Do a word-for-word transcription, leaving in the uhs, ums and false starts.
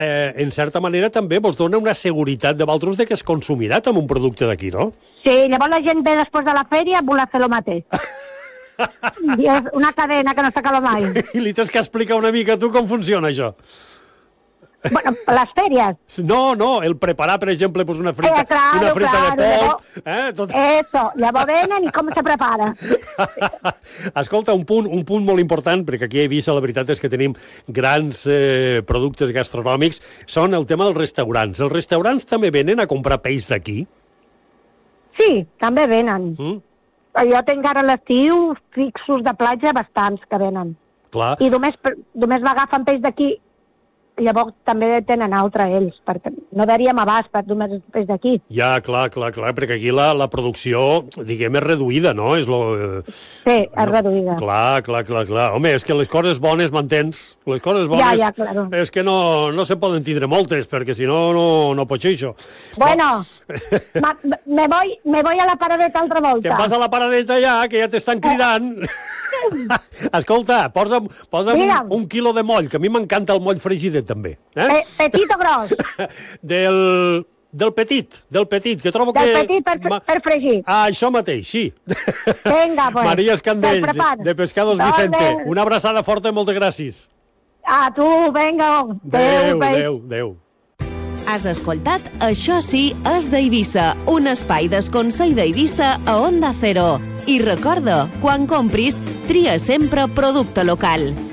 eh, en certa manera, també vos dona una seguretat de vosaltres de que es consumirà amb un producte d'aquí, no? Sí, llavors la gent ve després de la fèria a voler fer el mateix. I és una cadena que no s'acaba mai. I li tens que explicar una mica tu com funciona això. Bueno, les fèries. No, no, el preparar, per exemple, pues una frita, eh, claro, una frita claro, de polp. Llavors, eh, tot... Eso, llavors venen i com se prepara. Escolta, un punt, un punt molt important, perquè aquí a Eivissa la veritat és que tenim grans eh, productes gastronòmics, són el tema dels restaurants. Els restaurants també venen a comprar peix d'aquí? Sí, també venen. Mm? Jo tinc ara a l'estiu fixos de platja bastants que venen. Clar. I només, només m'agafen peix d'aquí. Llavors també tenen altre ells, perquè no daríem abast per només peix d'aquí. Ja, clar, clar, clar, perquè aquí la, la producció, diguem, és reduïda, no? És lo, eh, Sí, és no, reduïda. Clar, clar, clar, clar. Home, és que les coses bones, m'entens? Les coses bones Ja, ja, claro. és que no, no se poden tindre moltes, perquè si no, no, no pot ser això. Bueno, ma, me, voy, me voy a la paradeta altra volta. Que vas a la paradeta ja, que ja t'estan cridant. Escolta, posa'm, posa'm un, un quilo de moll, que a mi m'encanta el moll fregidet, també. Eh? Pe, petit o gros? Del, del petit, del petit, que trobo del que... Del petit per, ma... per fregir. Ah, això mateix, sí. Vinga, pues. Maria Escandell, de, de Pescados Dole. Vicente. Una abraçada forta i moltes gràcies. A tu, vinga. Adéu, adéu, adéu. Has escoltat Això sí és d'Eivissa, un espai d'esconsell d'Eivissa a Onda Cero. I recorda, quan compris, tria sempre producte local.